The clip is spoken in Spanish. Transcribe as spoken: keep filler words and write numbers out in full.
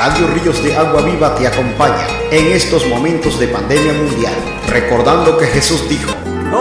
Radio Ríos de Agua Viva te acompaña en estos momentos de pandemia mundial, recordando que Jesús dijo: